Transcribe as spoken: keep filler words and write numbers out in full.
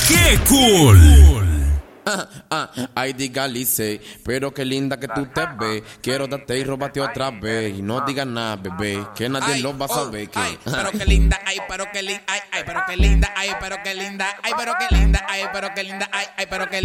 ¡Qué cool! Ah, ah, ay, dígalice, pero qué linda que tú te ves. Quiero darte y robarte otra vez. Y no digas nada, bebé, que nadie Ay, lo va a oh, saber. Que... ay, pero qué linda, ay, pero qué linda, ay, ay, pero qué linda, ay, pero qué linda, ay, pero qué linda, ay, pero qué linda, ay, ay, pero qué linda.